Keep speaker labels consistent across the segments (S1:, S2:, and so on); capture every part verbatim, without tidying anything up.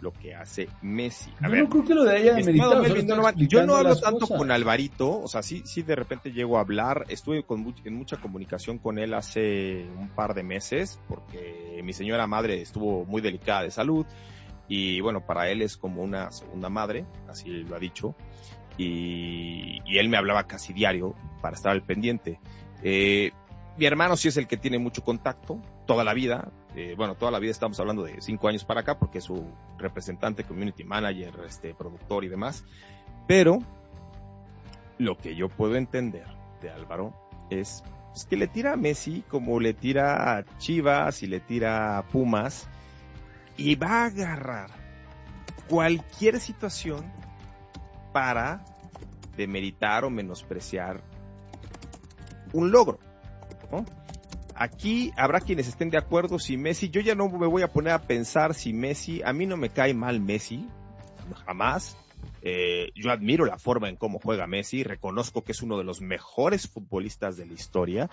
S1: lo que hace Messi. A
S2: yo
S1: ver,
S2: no creo que lo de haya demeritado.
S1: Melvin, no, yo no hablo tanto cosas. Con Alvarito, o sea, sí, sí de repente llego a hablar, estuve con much, en mucha comunicación con él hace un par de meses, porque mi señora madre estuvo muy delicada de salud, y bueno, para él es como una segunda madre, así lo ha dicho, y, y él me hablaba casi diario para estar al pendiente. Eh, mi hermano sí es el que tiene mucho contacto, toda la vida, eh, bueno, toda la vida estamos hablando de cinco años para acá, porque es su representante, community manager, este, productor y demás, pero lo que yo puedo entender de Álvaro es, es que le tira a Messi como le tira a Chivas y le tira a Pumas, y va a agarrar cualquier situación para demeritar o menospreciar un logro, ¿no? Aquí habrá quienes estén de acuerdo si Messi, yo ya no me voy a poner a pensar si Messi, a mí no me cae mal Messi, jamás, eh, yo admiro la forma en cómo juega Messi, reconozco que es uno de los mejores futbolistas de la historia,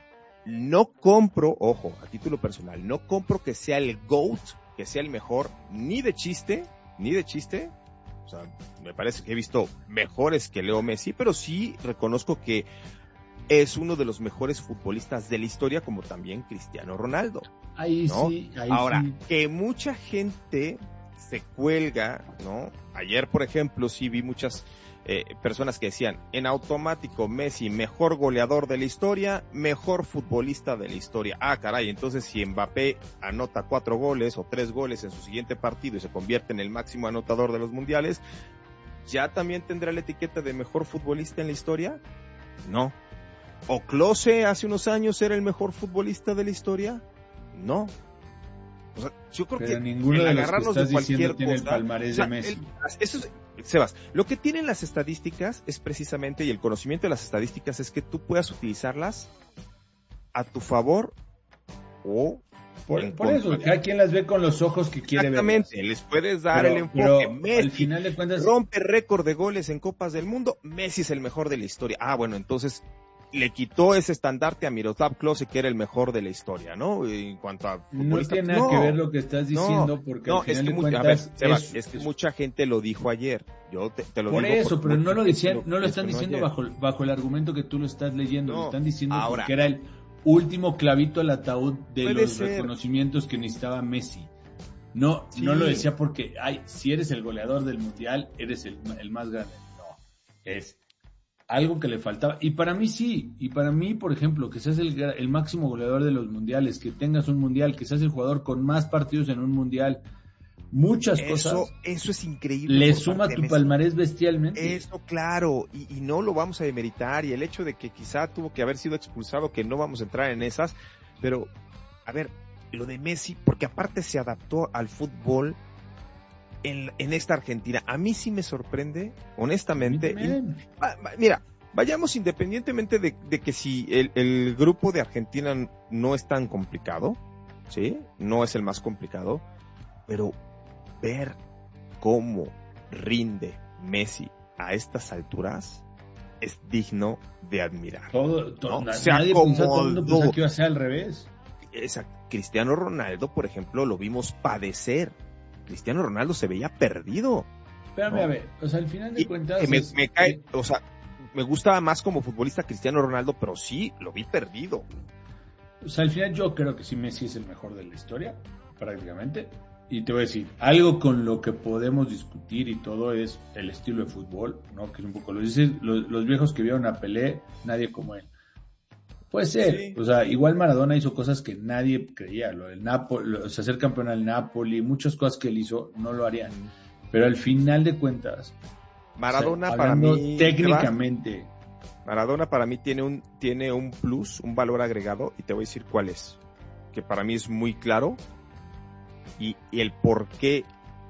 S1: no compro, ojo, a título personal, no compro que sea el GOAT, que sea el mejor, ni de chiste, ni de chiste, o sea, me parece que he visto mejores que Leo Messi, pero sí reconozco que es uno de los mejores futbolistas de la historia, como también Cristiano Ronaldo.
S2: Ahí
S1: ¿no?
S2: sí, ahí
S1: Ahora,
S2: sí.
S1: que mucha gente se cuelga, ¿no? Ayer, por ejemplo, sí vi muchas eh, personas que decían, en automático, Messi, mejor goleador de la historia, mejor futbolista de la historia. Ah, caray, entonces si Mbappé anota cuatro goles o tres goles en su siguiente partido y se convierte en el máximo anotador de los mundiales, ¿ya también tendrá la etiqueta de mejor futbolista en la historia? No. ¿O Klose hace unos años era el mejor futbolista de la historia? No. O sea, yo creo
S2: pero
S1: que
S2: ninguno
S1: el
S2: de los
S1: agarrarnos
S2: que estás
S1: de cualquier
S2: diciendo tiene
S1: cosa,
S2: el palmarés
S1: o sea,
S2: de Messi.
S1: El, eso es, Sebas, lo que tienen las estadísticas es precisamente, y el conocimiento de las estadísticas es que tú puedas utilizarlas a tu favor o
S2: por,
S1: en
S2: por eso, cada quien las ve con los ojos que quiere ver.
S1: Exactamente, les puedes dar
S2: pero,
S1: el enfoque. Messi
S2: al final de cuentas
S1: rompe récord de goles en Copas del Mundo, Messi es el mejor de la historia. Ah, bueno, entonces le quitó ese estandarte a Miroslav Klose, que era el mejor de la historia, ¿no? En cuanto a
S2: no tiene nada no, que ver lo que estás diciendo,
S1: no,
S2: porque
S1: no,
S2: al final
S1: es que
S2: de
S1: mucha,
S2: cuentas
S1: a ver, Sebas,
S2: es,
S1: es que
S2: es,
S1: mucha gente lo dijo ayer. Yo te, te lo
S2: por
S1: digo
S2: eso, pero no lo decían, no lo están diciendo
S1: ayer.
S2: bajo bajo el argumento que tú lo estás leyendo,
S1: no,
S2: lo están diciendo
S1: ahora,
S2: porque era el último clavito al ataúd de los
S1: ser.
S2: reconocimientos que necesitaba Messi. No, sí. no lo decía porque, ay, si eres el goleador del mundial, eres el, el más grande. No, es algo que le faltaba. Y para mí sí, y para mí, por ejemplo, que seas el, el máximo goleador de los mundiales, que tengas un mundial, que seas el jugador con más partidos en un mundial, muchas
S1: eso,
S2: cosas.
S1: Eso es increíble.
S2: Le suma tu palmarés bestialmente.
S1: Eso, claro, y, y no lo vamos a demeritar, y el hecho de que quizá tuvo que haber sido expulsado, que no vamos a entrar en esas, pero, a ver, lo de Messi, porque aparte se adaptó al fútbol en, en esta Argentina. A mí sí me sorprende, honestamente. Y, va, va, mira, vayamos independientemente de, de que si el, el grupo de Argentina no es tan complicado, ¿sí? No es el más complicado, pero ver cómo rinde Messi a estas alturas es digno de admirar.
S2: Todo, todo,
S1: ¿no?
S2: Se nadie pensó, todo el mundo pensó que iba a ser al revés.
S1: Esa, Cristiano Ronaldo, por ejemplo, lo vimos padecer. Cristiano Ronaldo se veía perdido.
S2: Espérame, ¿no? A ver, o sea, al final de y cuentas...
S1: Que me,
S2: es,
S1: me cae,
S2: eh,
S1: o sea, me gustaba más como futbolista Cristiano Ronaldo, pero sí, lo vi perdido.
S2: O sea, al final yo creo que sí Messi es el mejor de la historia, prácticamente. Y te voy a decir, algo con lo que podemos discutir y todo es el estilo de fútbol, ¿no? Que es un poco, lo dicen los, los viejos que vieron a Pelé, nadie como él. Puede ser, sí. O sea, igual Maradona hizo cosas que nadie creía, lo del Napoli, lo, o sea, ser campeón al Napoli, muchas cosas que él hizo no lo harían. Pero al final de cuentas,
S1: Maradona, o sea,
S2: para mí técnicamente,
S1: Maradona para mí tiene un tiene un plus, un valor agregado, y te voy a decir cuál es, que para mí es muy claro. Y, y el por qué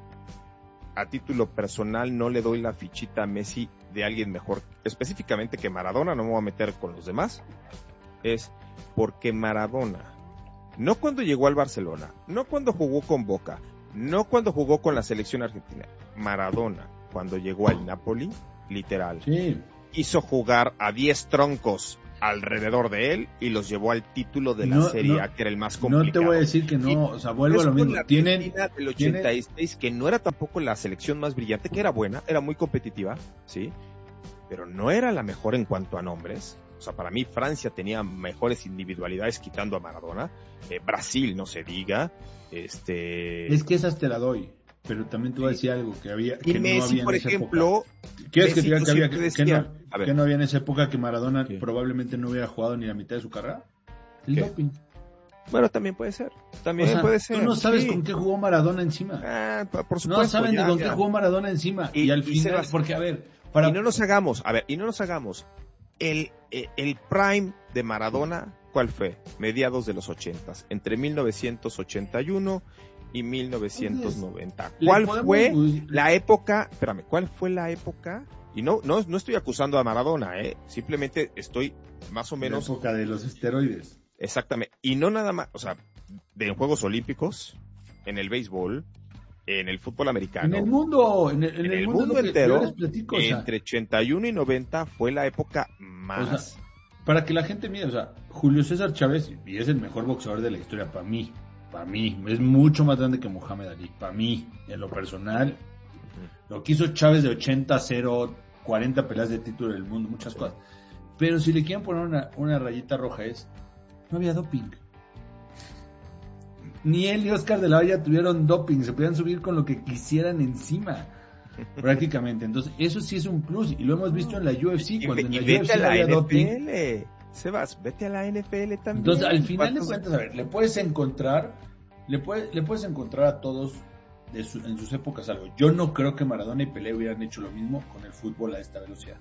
S1: a título personal no le doy la fichita a Messi de alguien mejor, específicamente que Maradona, no me voy a meter con los demás, es porque Maradona, no cuando llegó al Barcelona, no cuando jugó con Boca, no cuando jugó con la selección argentina, Maradona, cuando llegó al Napoli, literal,
S2: sí.
S1: hizo jugar a diez troncos alrededor de él y los llevó al título de la
S2: no,
S1: Serie
S2: no,
S1: A, que era el más complicado.
S2: No te voy a decir que no,
S1: y,
S2: o sea, vuelvo a lo mismo.
S1: La
S2: Tienen
S1: del ochenta y seis, que no era tampoco la selección más brillante, que era buena, era muy competitiva, sí, pero no era la mejor en cuanto a nombres. O sea, para mí Francia tenía mejores individualidades quitando a Maradona. Eh, Brasil, no se diga. Este...
S2: Es que esas te la doy. Pero también te voy a decir algo que había que
S1: y Messi,
S2: no había en
S1: por
S2: esa
S1: ejemplo,
S2: época. ¿Quieres
S1: Messi,
S2: que te diga que, había, que,
S1: decía,
S2: que, no, que no había en esa época que Maradona
S1: ¿qué?
S2: Probablemente no hubiera jugado ni la mitad de su carrera? El
S1: ¿Qué?
S2: doping.
S1: Bueno, también puede ser. También
S2: o sea,
S1: puede ser.
S2: Tú no sabes
S1: sí.
S2: con qué jugó Maradona encima.
S1: Ah, por supuesto.
S2: No saben
S1: ya,
S2: de con
S1: ya.
S2: qué jugó Maradona encima. Y,
S1: y
S2: al
S1: y
S2: final,
S1: Sebas,
S2: porque a ver, para...
S1: y no nos hagamos, a ver, y no nos hagamos. El, el, el prime de Maradona, ¿cuál fue? Mediados de los ochentas, entre mil novecientos ochenta y uno y mil novecientos noventa. ¿Cuál fue la época? Espérame, ¿cuál fue la época? Y no, no, no estoy acusando a Maradona, eh. Simplemente estoy más o menos.
S2: La época de los esteroides.
S1: Exactamente. Y no nada más, o sea, de Juegos Olímpicos, en el béisbol, en el fútbol americano.
S2: En el mundo, en el, en
S1: en
S2: el
S1: el
S2: mundo,
S1: mundo entero,
S2: platico, o sea,
S1: entre ochenta y uno y noventa fue la época más.
S2: O sea, para que la gente mire, o sea, Julio César Chávez, y es el mejor boxeador de la historia para mí, para mí, es mucho más grande que Mohamed Ali, para mí, en lo personal. Lo que hizo Chávez de ochenta a cero, cuarenta peleas de título del mundo, muchas cosas. Pero si le quieren poner una, una rayita roja es, no había doping. Ni él ni Oscar de la Hoya tuvieron doping, se podían subir con lo que quisieran encima, prácticamente. Entonces, eso sí es un plus, y lo hemos visto en la U F C,
S1: Y,
S2: cuando
S1: y
S2: en la
S1: vete
S2: U F C
S1: a la
S2: había
S1: N F L,
S2: doping.
S1: Sebas, vete a la N F L también.
S2: Entonces, al final de
S1: ¿Cuántos...
S2: cuentas, a ver, le puedes encontrar, le puedes, le puedes encontrar a todos de su, en sus épocas algo. Yo no creo que Maradona y Pelé hubieran hecho lo mismo con el fútbol a esta velocidad.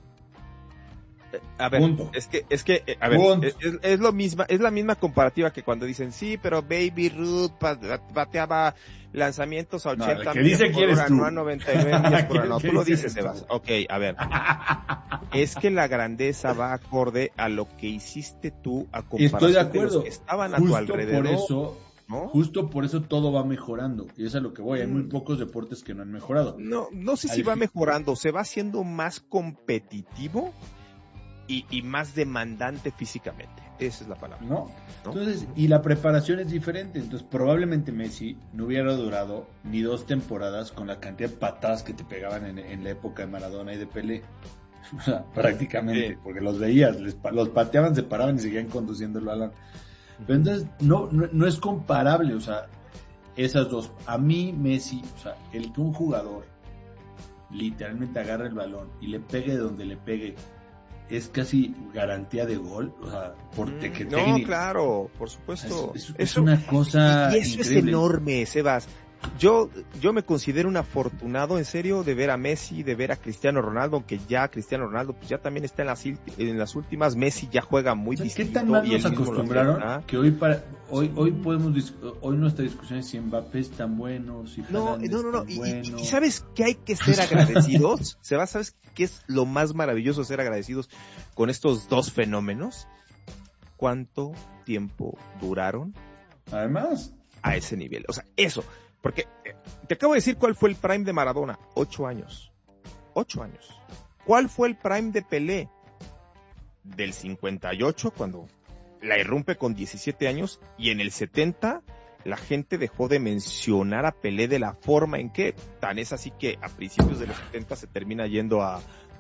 S1: A ver,
S2: Punto.
S1: es que, es que, a ver, es, es, es lo misma, es la misma comparativa que cuando dicen, sí, pero Baby Ruth bateaba lanzamientos a ochenta
S2: no, millas por hora,
S1: no a noventa y nueve millas por hora. No, tú lo dices, Sebas. Ok, a ver. Es que la grandeza va acorde a lo que hiciste tú a comparación
S2: Estoy de acuerdo.
S1: de los que estaban
S2: Justo
S1: a tu alrededor.
S2: Por eso,
S1: ¿no?
S2: Justo por eso todo va mejorando. Y es a lo que voy. Hay muy pocos deportes que no han mejorado.
S1: No, no sé si
S2: Al
S1: va
S2: fin...
S1: mejorando. Se va haciendo más competitivo y, y más demandante físicamente. Esa es la palabra.
S2: ¿No?
S1: ¿no?
S2: Entonces, y la preparación es diferente. Entonces, probablemente Messi no hubiera durado ni dos temporadas con la cantidad de patadas que te pegaban en, en la época de Maradona y de Pelé. O sea, prácticamente, sí. Porque los veías, les, los pateaban, se paraban y seguían conduciendo el balón. Pero entonces, no, no, no es comparable, o sea, esas dos. A mí, Messi, o sea, el que un jugador literalmente agarre el balón y le pegue donde le pegue, es casi garantía de gol, o sea, por
S1: mm,
S2: que
S1: no,
S2: técnico.
S1: Claro, por supuesto.
S2: Es, es,
S1: eso,
S2: es una cosa
S1: y, y eso
S2: increíble.
S1: Es enorme, Sebas. Yo, yo me considero un afortunado, en serio, de ver a Messi, de ver a Cristiano Ronaldo, aunque ya Cristiano Ronaldo pues ya también está en las, en las últimas. Messi ya juega muy
S2: o sea,
S1: distinto.
S2: ¿Qué tan mal nos acostumbraron que hoy para hoy hoy podemos hoy nuestra discusión es si Mbappé es tan bueno, si
S1: no,
S2: Haaland
S1: no, no, no.
S2: es tan
S1: y,
S2: bueno.
S1: y sabes que hay que ser agradecidos. Sebas, ¿sabes qué es lo más maravilloso, ser agradecidos con estos dos fenómenos? ¿Cuánto tiempo duraron?
S2: Además,
S1: a ese nivel. O sea, eso. Porque eh, te acabo de decir cuál fue el prime de Maradona. Ocho años. Ocho años. ¿Cuál fue el prime de Pelé? Del cincuenta y ocho, cuando la irrumpe con diecisiete años, y en el setenta la gente dejó de mencionar a Pelé de la forma en que, tan es así que a principios de los setenta se termina yendo a,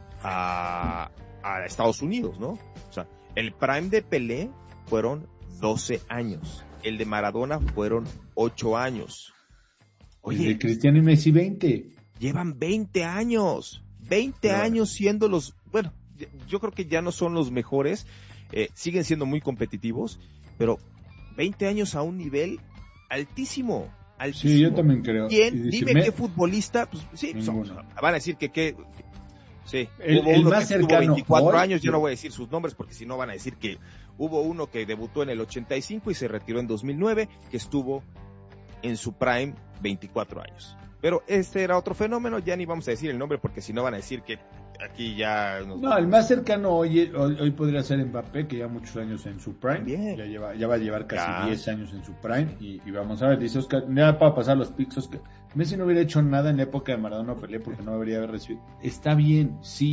S1: a, a Estados Unidos, ¿no? O sea, el prime de Pelé fueron doce años. El de Maradona fueron ocho años.
S2: Oye, el de Cristiano y Messi veinte.
S1: Llevan veinte años. veinte claro. años siendo los, bueno, yo creo que ya no son los mejores, eh, siguen siendo muy competitivos, pero veinte años a un nivel altísimo. altísimo.
S2: Sí, yo también creo.
S1: ¿Quién? Dime qué futbolista, pues sí, son, van a decir que qué, sí,
S2: el,
S1: hubo
S2: el
S1: uno
S2: más
S1: que
S2: cercano
S1: tuvo veinticuatro
S2: hoy,
S1: años,
S2: sí.
S1: yo no voy a decir sus nombres porque si no van a decir que hubo uno que debutó en el ochenta y cinco y se retiró en dos mil nueve, que estuvo en su prime veinticuatro años. Pero este era otro fenómeno, ya ni vamos a decir el nombre porque si no van a decir que aquí ya... Nos...
S2: No, el más cercano hoy, hoy, hoy podría ser Mbappé, que ya muchos años en su prime.
S1: Bien.
S2: Ya, lleva, ya va a llevar casi
S1: ya.
S2: diez años en su prime. Y, y vamos a ver, dice Oscar, ya para pasar los picks, Oscar, Messi no hubiera hecho nada en la época de Maradona o Pelé porque no debería haber recibido. Está bien, sí,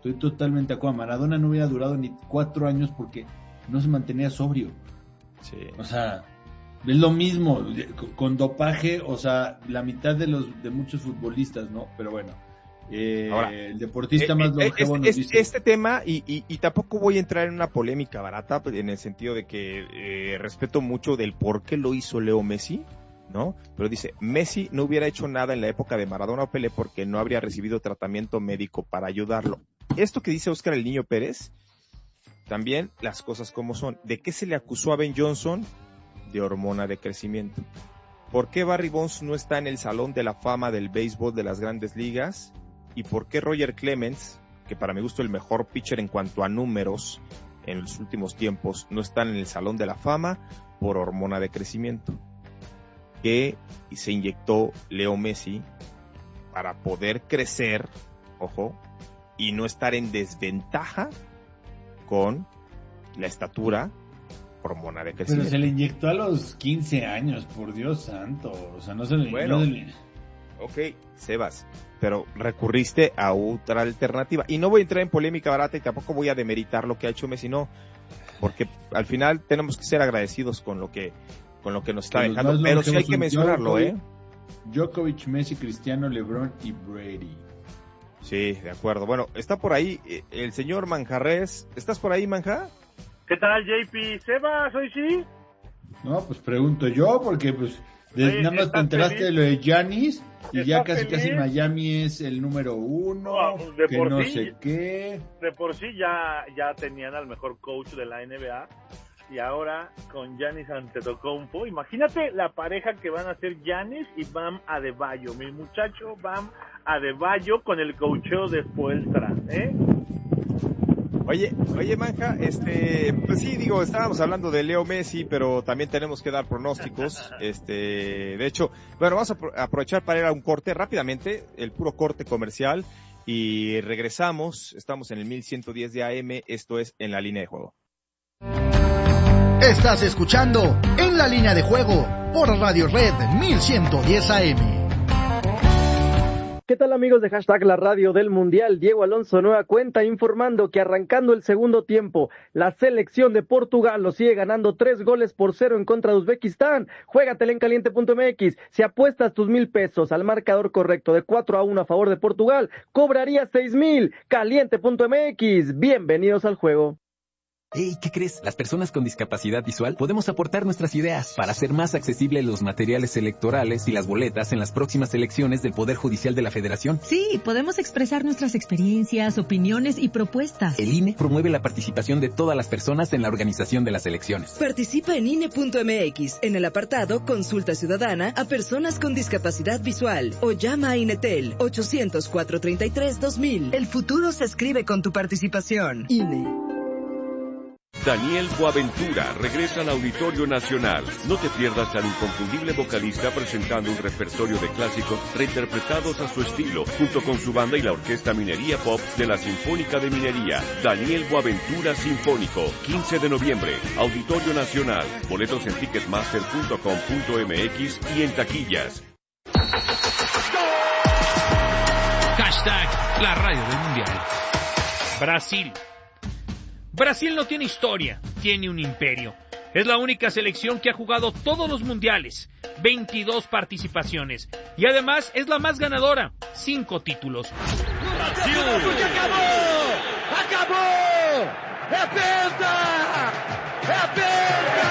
S2: Estoy totalmente de acuerdo. Maradona no hubiera durado ni cuatro años porque no se mantenía sobrio.
S1: Sí.
S2: O sea, es lo mismo con dopaje, o sea, la mitad de los de muchos futbolistas, ¿no? Pero bueno, eh, Ahora, el deportista eh, más longevo
S1: eh,
S2: nos
S1: es,
S2: dice...
S1: Este tema, y, y, y tampoco voy a entrar en una polémica barata, en el sentido de que eh, respeto mucho del por qué lo hizo Leo Messi, ¿no? Pero dice, Messi no hubiera hecho nada en la época de Maradona o Pelé porque no habría recibido tratamiento médico para ayudarlo. Esto que dice Óscar el Niño Pérez, también las cosas como son. ¿De qué se le acusó a Ben Johnson? De hormona de crecimiento. ¿Por qué Barry Bonds no está en el Salón de la Fama del béisbol de las Grandes Ligas? ¿Y por qué Roger Clemens, que para mi gusto el mejor pitcher en cuanto a números en los últimos tiempos, no está en el Salón de la Fama? Por hormona de crecimiento, que se inyectó Leo Messi para poder crecer, ojo, y no estar en desventaja con la estatura, hormona de crecimiento.
S2: Pero se le inyectó a los quince años, por Dios santo. O sea, no se le...
S1: Bueno,
S2: no se le...
S1: ok, Sebas, pero recurriste a otra alternativa. Y no voy a entrar en polémica barata y tampoco voy a demeritar lo que ha hecho Messi, no. Porque al final tenemos que ser agradecidos con lo que, con lo que nos está dejando. Pero sí hay que mencionarlo,
S2: Djokovic,
S1: ¿eh?
S2: Djokovic, Messi, Cristiano, LeBron y Brady.
S1: Sí, de acuerdo. Bueno, está por ahí el señor Manjarres. ¿Estás por ahí, Manja?
S3: ¿Qué tal, J P? ¿Sebas, hoy sí?
S2: No, pues pregunto yo, porque pues de, Oye, nada más te enteraste feliz? de lo de Giannis y ya casi feliz? casi Miami es el número uno, no, de que por no sí, sé qué.
S3: De por sí ya, ya tenían al mejor coach de la N B A y ahora con Giannis Antetokounmpo. Imagínate la pareja que van a ser Giannis y Bam Adebayo. Mi muchacho Bam Adebayo con el coacheo de Spoelstra, ¿eh?
S1: Oye, oye Manja, este, pues sí, digo, estábamos hablando de Leo Messi, pero también tenemos que dar pronósticos, este, de hecho, bueno, vamos a aprovechar para ir a un corte rápidamente, el puro corte comercial, y regresamos, estamos en el mil ciento diez de A M, esto es En la Línea de Juego.
S4: Estás escuchando En la Línea de Juego por Radio Red mil ciento diez A M.
S5: ¿Qué tal, amigos de Hashtag La Radio del Mundial? Diego Alonso, nueva cuenta, informando que arrancando el segundo tiempo, la selección de Portugal lo sigue ganando tres goles por cero en contra de Uzbekistán. Juégatela en caliente punto m x. Si apuestas tus mil pesos al marcador correcto de cuatro a uno a favor de Portugal, cobrarías seis mil. caliente punto m x. Bienvenidos al juego.
S6: Hey, ¿qué crees? Las personas con discapacidad visual podemos aportar nuestras ideas para hacer más accesibles los materiales electorales y las boletas en las próximas elecciones del Poder Judicial de la Federación.
S7: Sí, podemos expresar nuestras experiencias, opiniones y propuestas.
S6: El I N E promueve la participación de todas las personas en la organización de las elecciones.
S8: Participa en I N E punto m x en el apartado Consulta Ciudadana a personas con discapacidad visual o llama a INETEL ochocientos, cuatrocientos treinta y tres, dos mil. El futuro se escribe con tu participación. I N E.
S9: Daniel Boaventura regresa al Auditorio Nacional. No te pierdas al inconfundible vocalista presentando un repertorio de clásicos reinterpretados a su estilo, junto con su banda y la Orquesta Minería Pop de la Sinfónica de Minería. Daniel Boaventura Sinfónico, quince de noviembre, Auditorio Nacional. Boletos en ticketmaster punto com punto m x y en taquillas.
S10: Hashtag La Radio del Mundial. Brasil. Brasil no tiene historia, tiene un imperio. Es la única selección que ha jugado todos los mundiales, veintidós participaciones. Y además es la más ganadora, cinco títulos.
S11: ¡Brasil! ¡Acabó! ¡Acabó! ¡Es penta! ¡Es penta!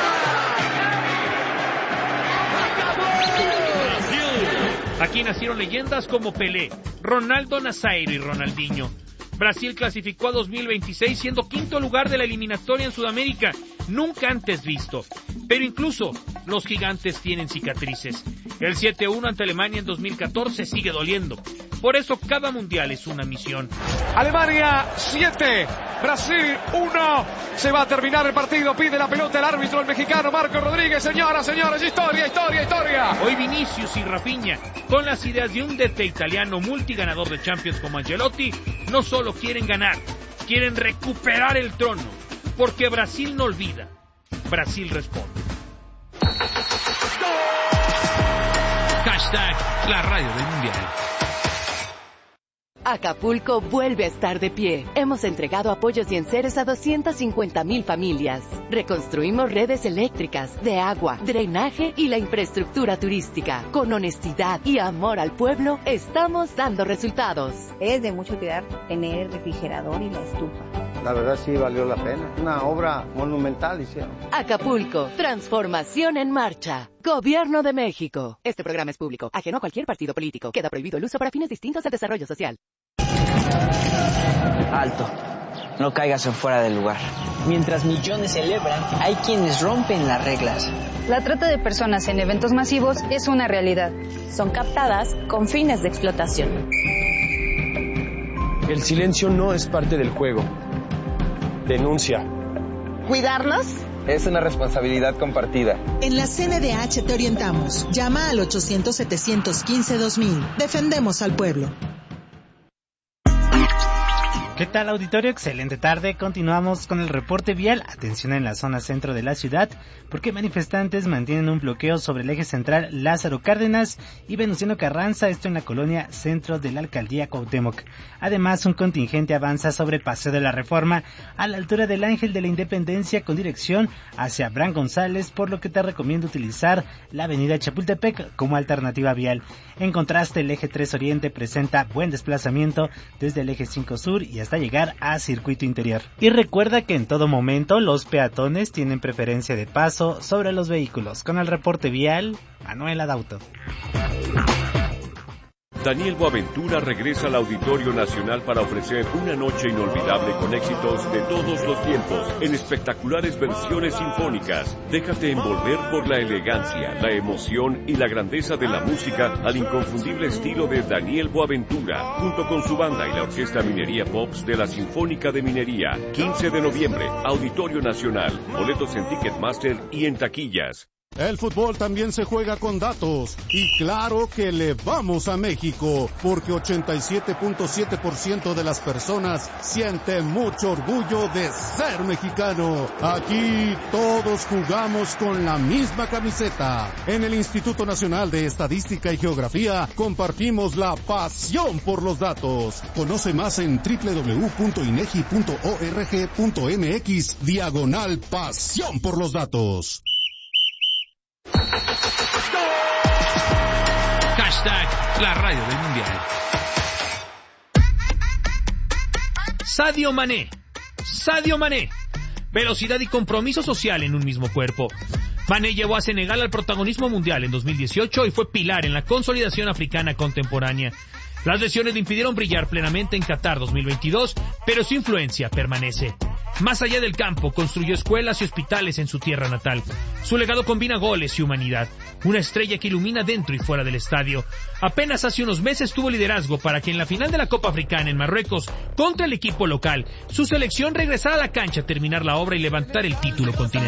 S11: ¡Acabó!
S10: ¡Brasil! Aquí nacieron leyendas como Pelé, Ronaldo Nazario y Ronaldinho. Brasil clasificó a dos mil veintiséis siendo quinto lugar de la eliminatoria en Sudamérica, nunca antes visto. Pero incluso los gigantes tienen cicatrices. El siete uno ante Alemania en dos mil catorce sigue doliendo. Por eso cada mundial es una misión.
S12: Alemania siete, Brasil uno. Se va a terminar el partido, pide la pelota el árbitro, el mexicano Marco Rodríguez. Señoras, señores, historia, historia, historia.
S10: Hoy Vinicius y Rafinha, con las ideas de un D T italiano multiganador de Champions como Ancelotti, no solo quieren ganar, quieren recuperar el trono, porque Brasil no olvida, Brasil responde. Hashtag La Radio del Mundial.
S13: Acapulco vuelve a estar de pie. Hemos entregado apoyos y enseres a doscientas cincuenta mil familias. Reconstruimos redes eléctricas, de agua, drenaje y la infraestructura turística. Con honestidad y amor al pueblo, estamos dando resultados.
S14: Es de mucho cuidar tener el refrigerador y la estufa.
S15: La verdad sí valió la pena. Una obra monumental hicieron.
S13: Acapulco, transformación en marcha. Gobierno de México. Este programa es público, ajeno a cualquier partido político. Queda prohibido el uso para fines distintos del desarrollo social.
S16: Alto. No caigas en fuera del lugar. Mientras millones celebran, hay quienes rompen las reglas.
S17: La trata de personas en eventos masivos es una realidad.
S18: Son captadas con fines de explotación.
S19: El silencio no es parte del juego. Denuncia.
S20: ¿Cuidarnos?
S19: Es una responsabilidad compartida.
S20: En la C N D H te orientamos. Llama al ochocientos, setecientos quince, dos mil. Defendemos al pueblo.
S21: ¿Qué tal, auditorio? Excelente tarde. Continuamos con el reporte vial. Atención en la zona centro de la ciudad, porque manifestantes mantienen un bloqueo sobre el eje central Lázaro Cárdenas y Venustiano Carranza, esto en la colonia centro de la alcaldía Cuauhtémoc. Además, un contingente avanza sobre Paseo de la Reforma a la altura del Ángel de la Independencia con dirección hacia Abraham González, por lo que te recomiendo utilizar la avenida Chapultepec como alternativa vial. En contraste, el eje tres Oriente presenta buen desplazamiento desde el eje cinco Sur y hasta llegar a Circuito Interior. Y recuerda que en todo momento los peatones tienen preferencia de paso sobre los vehículos. Con el reporte vial, Manuel Adauto.
S9: Daniel Boaventura regresa al Auditorio Nacional para ofrecer una noche inolvidable con éxitos de todos los tiempos en espectaculares versiones sinfónicas. Déjate envolver por la elegancia, la emoción y la grandeza de la música al inconfundible estilo de Daniel Boaventura, junto con su banda y la Orquesta Minería Pops de la Sinfónica de Minería. quince de noviembre, Auditorio Nacional. Boletos en Ticketmaster y en taquillas.
S22: El fútbol también se juega con datos, y claro que le vamos a México, porque ochenta y siete punto siete por ciento de las personas sienten mucho orgullo de ser mexicano. Aquí todos jugamos con la misma camiseta. En el Instituto Nacional de Estadística y Geografía compartimos la pasión por los datos. Conoce más en doble u doble u doble u punto inegi punto org punto mx diagonal pasión por los datos.
S10: Hashtag la radio del mundial. Sadio Mané. Sadio Mané. Velocidad y compromiso social en un mismo cuerpo. Mané llevó a Senegal al protagonismo mundial en dos mil dieciocho y fue pilar en la consolidación africana contemporánea. Las lesiones le impidieron brillar plenamente en Qatar dos mil veintidós, pero su influencia permanece. Más allá del campo, construyó escuelas y hospitales en su tierra natal. Su legado combina goles y humanidad. Una estrella que ilumina dentro y fuera del estadio. Apenas hace unos meses tuvo liderazgo para que en la final de la Copa Africana en Marruecos, contra el equipo local, su selección regresara a la cancha a terminar la obra y levantar el título continental.